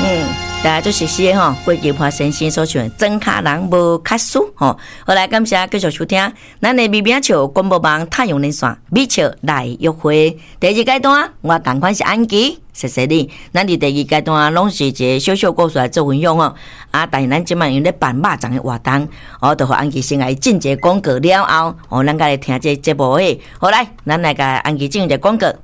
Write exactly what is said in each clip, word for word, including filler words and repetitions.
嗯，大家做熟悉的吼，过去花生新所唱的真卡人无卡输吼。好来，感谢继续收听咱的美名笑广播网太阳连线美笑来约会第二阶段，我同款是安琪，谢谢你。咱伫第二阶段拢是一个小小故事来做分享哦。啊，但是咱即摆用咧办肉粽的活动，哦，就互安琪先来进一个广告了后，哦，咱家来听这节目诶。好来，咱来甲安琪进一个广告。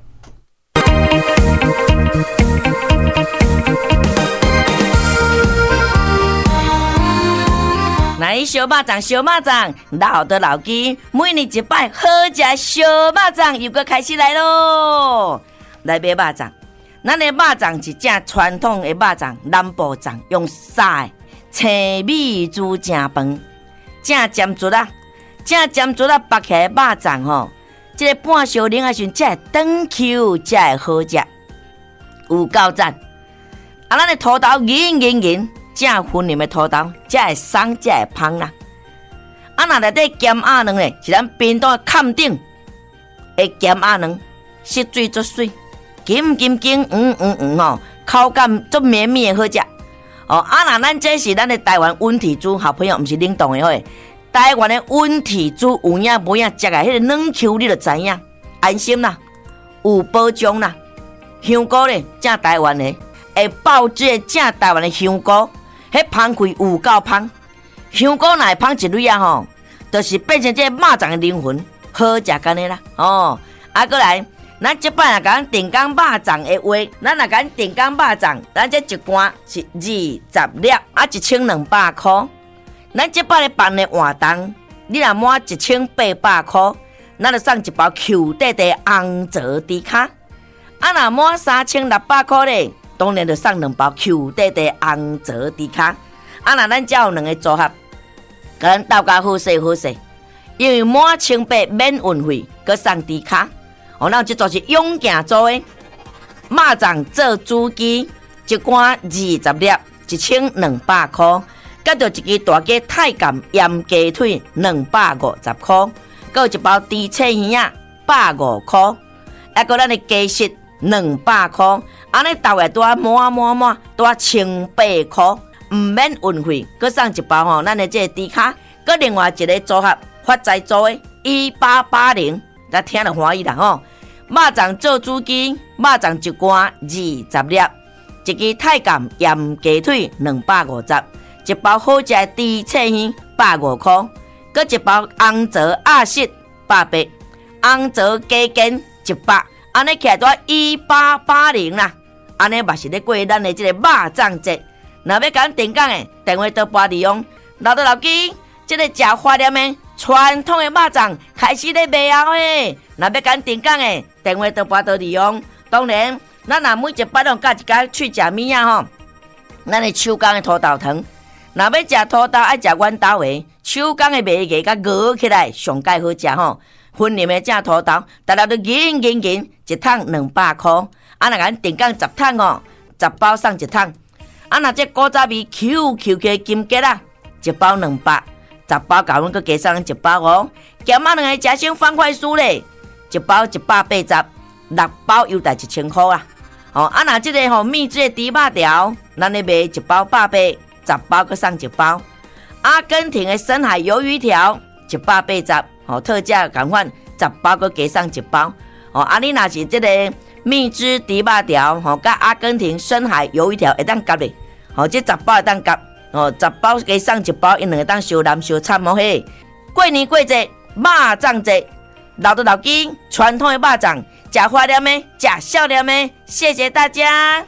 来小肉粽，小肉粽，老的老鸡，每年一摆好食小肉粽又搁开始来咯！来买肉粽，咱的肉粽是正传统的肉粽，南部粽用沙的青米煮正饭，正尖竹啊，正尖竹啊，剥起来肉粽吼，这个半烧冷的时阵，才会长 Q， 才会好食，有够赞！啊，咱的土豆圆圆圆。正粉嫩的土豆，才会松，才会香啦。啊，那内底咸鸭卵咧，是咱冰岛的坎顶的咸鸭卵，色水足水，金金金，黄黄黄吼，口感足绵绵的好食。哦，啊那咱这是咱的台湾温体猪，好朋友，毋是冷冻的吼。台湾的温体猪有影无影，食个迄个软 Q， 你就知影，安心啦，有保障啦。香菇咧，正台湾的，会爆汁的正台湾的香菇。迄芳开有够芳，香菇若会芳一蕊啊吼，就是变成这肉粽的灵魂，好食干的啦哦。啊，过来，咱即摆若甲咱定岗肉粽的话，咱若甲咱定岗肉粽，咱这一罐是二十粒，啊一千两百块。咱即摆咧办的活动，你若满一千八百块，咱就送一包 Q 弟弟红泽迪卡。啊，若满三千六百块咧。当然就送两包 Q 弟弟红泽迪卡，啊那咱只有两个组合，甲咱斗甲好势好势，因为满千八免运费，佮送迪卡。哦，那这就是勇健做的，肉粽做主机，一罐二十粒，一千两百块，佮着一支大鸡太监盐鸡腿两百五十块，佮一包猪翅耳啊百五块，还佮咱的鸡翅两百块。安尼大概多满满满多千八块，唔免运费，佮送一包吼，咱的这个猪卡，佮另外一个组合发财做的一八八零，咱听了欢喜啦吼。肉粽做主机，肉粽一罐二十粒，一支太监盐鸡腿两百五十，一包好食的猪翅耳百五块，佮一包红枣鸭舌百八，红枣鸡筋一百，安尼起来多一八八零啦。安尼嘛是咧过咱的这个肉粽节，若要甲咱订购的，电话都拨利用老豆老鸡，这个食花莲的传统的肉粽开始咧卖啊嘿！若要甲咱订购的，电话都拨到利用。当然，咱若每一摆拢甲一家去食物啊吼，咱的手工的土豆汤，若要食土豆爱食阮兜的手工的麦芽甲熬起来，上介好食吼。粉嫩的正土豆，大家都银银银，一桶两百块。啊，若咱订购十桶哦，十包送一桶。啊，若这古早味 Q Q 的金桔啦，一包两百，十包甲阮佮加送一包哦。咸仔两个食成方块酥咧，一包一百八十，六包优待一千块啊。哦，啊，若这个吼秘制的猪肉条，咱咧卖一包百八，十包佮送一包。阿根廷的深海鱿鱼条，一百八十，哦，特价共款，十包佮加送一包。哦，啊，你若是这个。蜜汁猪肉条，吼，甲阿根廷深海鱿鱼条会当夹咧，吼，这十包会当夹，哦，十包加送一包，因两个当烧蓝烧惨哦嘿。过年过节，肉粽节，老的老鸡，传统的肉粽，食花莲的，食少年的，谢谢大家。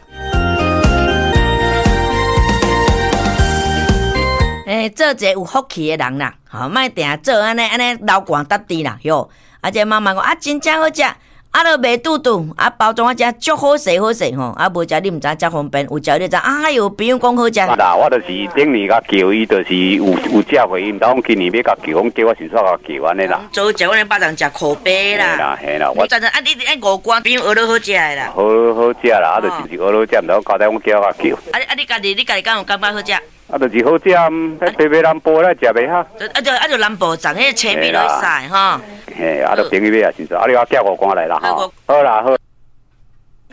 诶，做一个有福气的人啦，吼，莫定做安尼安尼流汗搭地啦，哟，啊，这妈妈讲啊，真正好食。啊，都卖肚肚，啊包装啊，食足好势好势吼，啊无食你毋知遮方便，有食你知啊，有朋友讲好食。 啦，我就是顶年甲叫伊，就是有有食回应，当今年要甲叫，讲叫我先煞甲叫安尼啦。 做食阮的肉粽食口碑啦。 嘿啦嘿啦，我真正啊，你按五罐，朋友学到好食的啦。 好好食啦，啊，就是学到食，毋通交代我叫我叫。 啊啊，你家己你家己敢有感觉好食？ 啊，就是好食，迄白白南部咧食袂哈。 啊就啊就南部粽，迄青米落晒吼。 嘿，啊，就朋友买啊，先说，啊，你我叫五罐来啦吼。好啦好。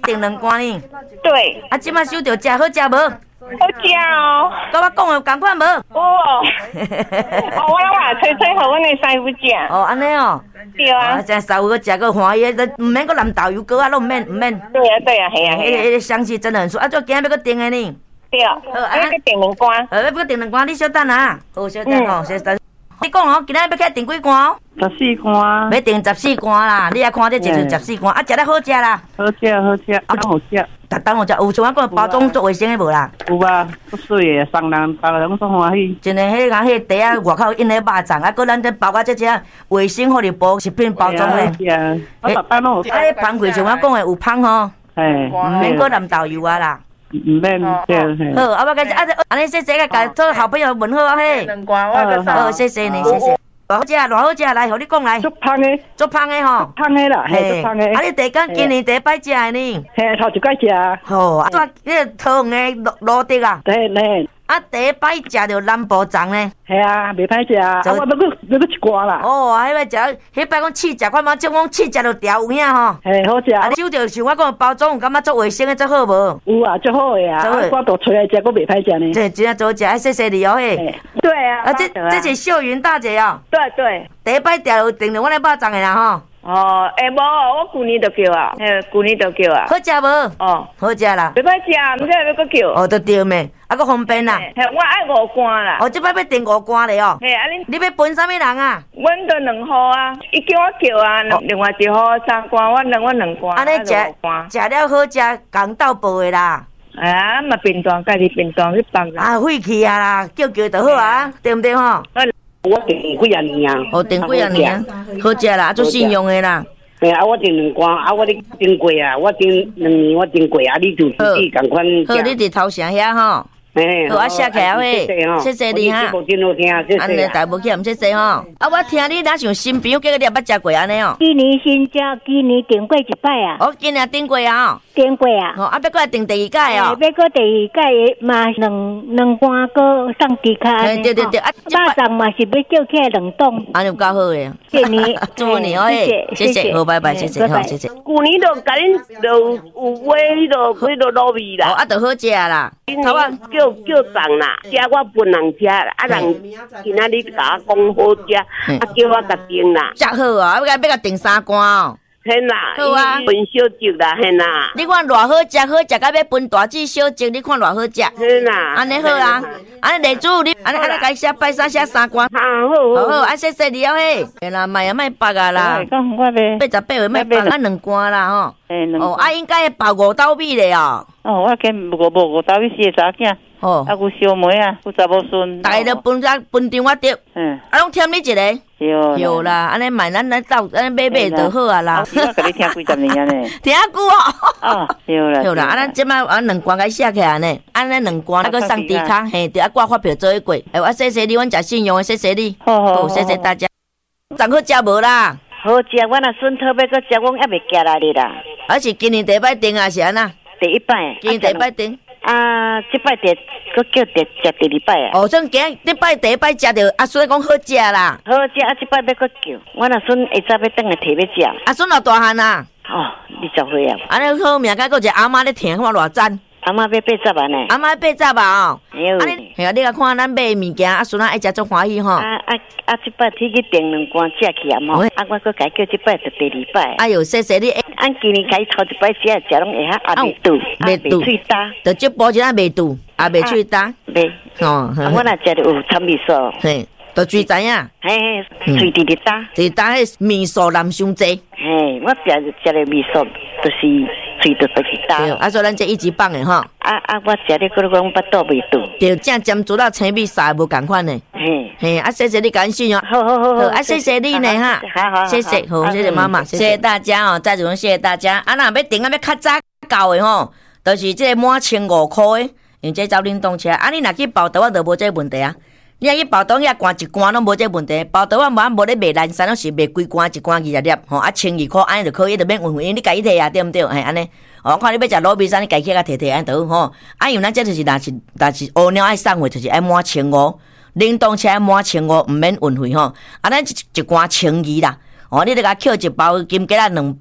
订两罐呢。 对。 啊，即摆收到食好食无？ 好食哦。 甲我讲的共款无？ 有哦。哦，我话吹吹互阮的师傅食。 哦，安尼哦。 对啊。 啊，真师傅个食个欢喜，毋免个淋豆油膏啊，拢毋免毋免。 对啊，对啊，系啊，系啊。 迄个香气真的很舒服。啊，做今日要个订的呢？ 对啊。好，啊，要订两罐。 呃，要个订两罐，你稍等啊。好，稍等吼，稍等。你讲哦，今仔要起来订几罐哦？ 十四罐。 要订十四罐啦，你也看这就是十四罐，啊，食得好食啦。 好食好食，啊，好食。 逐当有食，有像我讲包装做卫生的无啦？ 有啊，好水的，送人包人都欢喜。 真的，迄个迄个茶啊，外口印咧肉粽，啊，搁咱这包甲这只卫生互你包食品包装咧。 是啊，我逐摆拢有。 啊，迄芳桂像我讲的有芳吼， 嘿， 毋免搁淋豆油啊啦。 唔免对。 好，啊，我甲啊，安尼谢谢个甲做好朋友问好啊嘿。 两罐我个送。 好，谢谢你，谢谢。偌好食，偌好食，来，互你讲来。 足芳的， 足芳的吼。 芳的啦，嘿，足芳的。 啊，你第工今年第一摆食的呢？ 嘿，头一摆食。 好，啊，迄个桃园的路路地啊。 对对。 啊，第一摆食着南部粽呢。 系啊，袂歹食啊。啊，我要搁要搁一罐啦。 哦，迄摆食，迄摆讲试食，看嘛，种讲试食着调有影吼。 嘿，好食。啊， 收着像我讲包装，有感觉做卫生的做好无？ 有啊，足好的啊。啊，我都吹来食，搁袂歹食呢。 这真正做食，谢谢你哦嘿。 对啊。 啊，这这是秀云大姐哦。 对对。 第一摆调订着我来肉粽的啦吼。 哦，诶无，我旧年就叫啊，嘿，旧年就叫啊。 好食无？ 哦， 好食啦。 袂歹食，毋知要搁叫。 哦，都对咩？啊，搁方便啦。 嘿，我爱五罐啦。 哦，即摆要订五罐咧哦。 嘿，啊恁， 你要分啥物人啊？ 阮都两号啊，伊叫我叫啊，另外一号三罐，我两我两罐。 安尼食食了好食，共斗报的啦。 哎呀，嘛便当，家己便当去放啦。 啊，晦气啊啦，叫叫就好啊，对毋对吼？ 我订几啊年啊？ 哦，订几啊年啊？好食啦，做信用的啦。 嘿啊，我订两罐，啊，我咧订过啊，我订两年我订过啊，你就自己共款。 好，你伫头城遐吼。 嘿， 好，啊，写起来喂，谢谢你哈。 真好听，谢谢。 安尼大无欠，谢谢吼。啊，我听你若像新朋友，叫你也捌食过安尼哦。 今年新食，今年订过一摆啊。 哦，今年订过啊。 订过啊。 哦，啊，要过来订第二届哦。 要过第二届嘛，两两罐个送地卡。 哎，对对对，啊， 肉粽嘛是要叫起来两栋。 安尼有够好诶。 今年， 祝你哦，谢谢，好，拜拜，谢谢，好，谢谢。 旧年就甲恁就有买迄个迄个卤味啦。 哦，啊，就好食啦。 头啊，叫叫粽啦，食我分人食，啊人今仔日甲我讲好食，啊叫我甲订啦。 食好啊，要甲要甲订三罐哦。 嘿啦， 好啊， 分小食啦，嘿啦。 你看偌好食，好食甲要分大只小只，你看偌好食。 嘿啦， 安尼好啦，安尼地主你安尼安尼甲写拜三写三罐。 啊好， 好好，啊谢谢你哦嘿。嘿啦，卖啊卖八啊啦。 讲我咧。 八十八位卖八啊两罐啦吼。 嘿，两。 哦，啊应该包五斗米咧哦。 哦，我见五五五斗米四个查囝。哦。啊，有小妹啊，有查某孙。 大家都分张分张我得。嗯。啊，拢添你一个。 有。 有啦，安尼买咱咱斗安尼买买就好啊啦。 我甲你听几十年啊呢。 听久哦。 哦，有啦。 有啦，啊咱即摆啊两罐甲写起来呢，安尼两罐啊个送地卡，嘿，着啊挂发票做一过。哎，我谢谢你，阮食信用的，谢谢你。 好好。 谢谢大家。粽好食无啦？ 好食，我若孙讨要搁食，我还袂夹来哩啦。 而是今年第一摆订啊是安那？ 第一摆。 今年第一摆订。 啊，即摆第搁叫第食第二摆啊。 哦，算今即摆第一摆食着阿孙讲好食啦。 好食啊！即摆要搁叫，我若孙下早要等来摕要食。 阿孙偌大汉啊？ 哦，二十岁啊。 安尼好命，甲搁一个阿妈咧听，看偌赞。 阿妈要八十万呢。 阿妈八十啊哦。 哎呦。 啊你，系啊，你甲看咱买物件，阿孙啊爱食足欢喜吼。 啊啊啊！即摆提去订两罐食去啊嘛。啊，我搁改叫即摆就第二摆。 哎呦，谢谢你。 俺今年改头一摆食食拢会晓阿未肚， 未肚喙焦。 就即补一下未肚，也未喙焦。 未。 哦。 我若食着有掺味素。 嘿。都最知影， 嘿，嘴直直打， 直打迄味素淋伤济。 嘿，我食食的味素就是嘴直直打。 对，啊，所以咱这一级棒的吼。 啊啊，我食的嗰个讲巴肚味肚。 对，正尖做到青米啥无共款呢。嘿，嘿，啊，谢谢你感谢哦。 好好好好， 啊，谢谢你呢哈。 好好， 谢谢，好，谢谢妈妈，谢谢大家哦，再次谢谢大家。啊，若要订啊要较早到的吼，都是这个满千五块的，因为这走冷冻车。啊，你若去报道啊，就无这问题啊。你若去包刀遐罐一罐拢无这问题，包刀啊无无咧卖蓝山，拢是卖规罐一罐二十粒，吼啊千二块安尼就可以，就免运费，因为你家己摕啊，对毋对？嘿安尼，哦，看你要食卤味山，你家己甲摕摕安倒吼。啊，因为咱这就是若是若是乌鸟爱送货，就是爱满千五，冷冻车爱满千五，毋免运费吼。啊，咱一一罐千二啦，哦，你著甲扣一包金桔仔两百，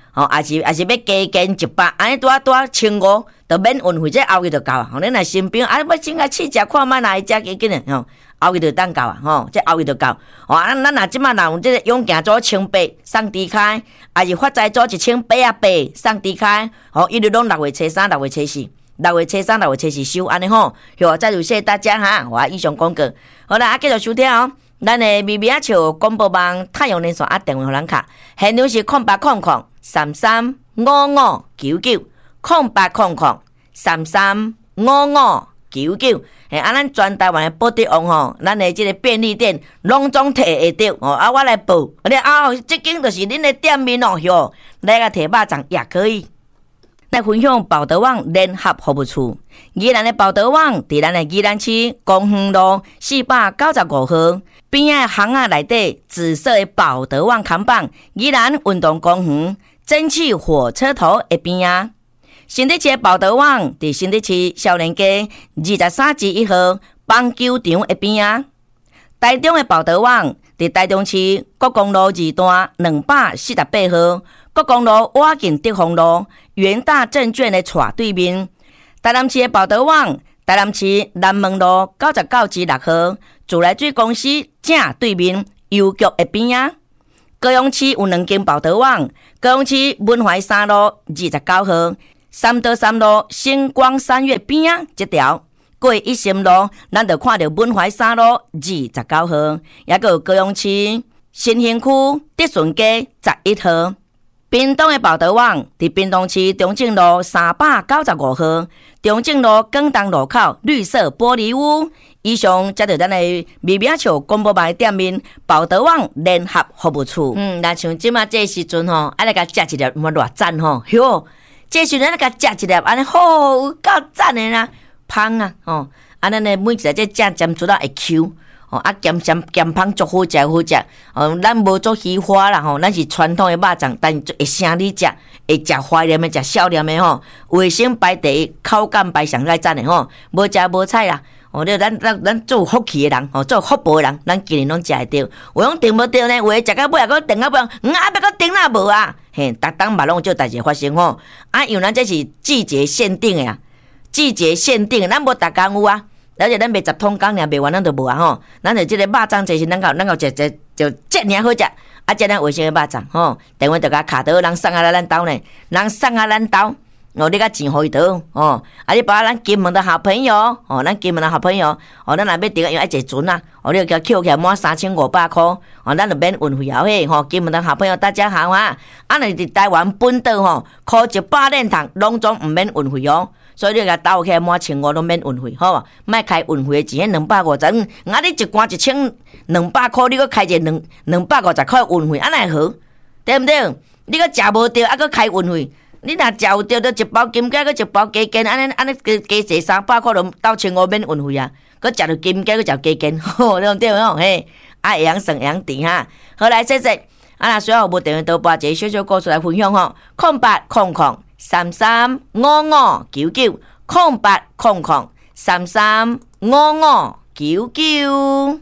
吼，也是也是要加减一百，安尼拄啊拄啊千五，就免运费，这后日就够啊。吼，恁若新兵啊，要先甲试食看卖哪一只加紧诶，吼，后日就当够啊，吼，这后日就够。吼，啊，咱若即马若有这个勇行组千八送低开，也是发财组一千八啊八送低开，吼，一律拢六月初三、六月初四。六月初三、六月初四收安尼吼，好，再就谢谢大家哈，我以上讲过。好啦，啊，继续收听哦。咱的咪咪啊笑广播网太阳连线啊，电话互咱卡，现场是空八空空三三五五九九，空八空空三三五五九九。诶，啊，咱全台湾的报纸网吼，咱的即个便利店拢总摕会着哦。啊，我来报，你啊，即间就是恁的店面哦，哟，来个摕肉粽也可以。来分享报德网联合服务处，宜兰的报德网伫咱的宜兰市公园路四百九十五号边仔巷仔内底紫色的报德网看板，宜兰运动公园蒸汽火车头的边仔。新德市的报德网伫新德市少年街二十三至一号棒球场的边仔。台中的报德网伫台中市国公路二段两百四十八号。国公路挖进德丰路元大证券的斜对面，台南市的报德网，台南市南门路九十九至六号自来水公司正对面邮局的边仔。高雄市有两间报德网，高雄市文怀三路二十九号三德三路星光三月边仔这条，过一心路，咱就看到文怀三路二十九号，也个有高雄市新兴区德顺街十一号。屏东的报德网伫屏东市中正路三百九十五号，中正路广东路口绿色玻璃屋。以上才着咱的咪咪笑广播网店面报德网联合服务处。嗯，那像即马这时阵吼，爱来甲食一粒，毋偌赞吼，哟，这时阵来甲食一粒，安尼好有够赞的啦，芳啊，吼，安尼呢每一个这酱尖做到会 Q。哦，啊，咸咸咸芳足好食好食，哦，咱无做虚华啦吼，咱是传统的肉粽，但会生你食，会食怀念的，食少年的吼，卫生排第一，口感排上爱赞的吼，无食无菜啦。哦，你咱咱咱做福气的人，哦，做福报的人，咱今年拢食会着。有种订无着呢，有诶食到尾也搁订到尾，嗯啊，别搁订啦无啊，嘿，逐当嘛拢有这代志发生吼。啊，因为咱这是季节限定的啊，季节限定的，咱无逐工有啊。而且咱卖十桶工尔卖完咱就无啊吼，咱就即个肉粽就是咱搞咱搞食食就这尔好食，啊这样卫生的肉粽吼，电话就甲卡到人送啊来咱兜呢，人送啊咱兜，哦你甲钱互伊倒哦，啊你把咱金门的好朋友哦，咱金门的好朋友哦，咱若要订个要一坐船啊，哦你叫扣起来满三千五百块，哦咱就免运费后嘿吼，金门的好朋友大家好啊，啊你伫台湾本岛吼，考一百练堂拢总毋免运费哦。所以你甲倒起来满千五都免运费，好无？莫开运费的钱，两百五十，啊！你一罐一千两百块，你搁开一个两两百五十块运费，安奈好？对毋对？你搁食无着，啊搁开运费，你若食有着，就一包金桔，搁一包鸡筋，安尼安尼加加坐三百块，就倒千五免运费啊！搁食着金桔，搁食鸡筋，吼，对毋对？吼，嘿，啊会晓算会晓甜哈。好来，谢谢。啊，若需要无电话多拨一个小小故事来分享吼，空八空空。三三五五九九空八空空三三五五九九。